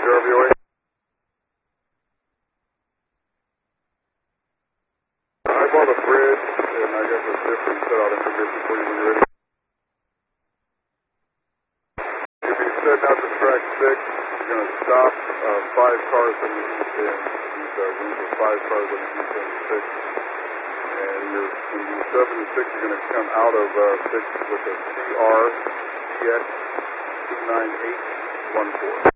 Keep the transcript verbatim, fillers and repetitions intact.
Roger, R V O A. I'm on the bridge, and I got the different set-out information for you when you're ready. You'll be setting out to track six. You're going to stop uh, five cars on the east end. These uh, rooms are five cars on the east end of six. And you're, when you're seven and six, you're going to come out of uh, six with a C R T X two nine eight one four.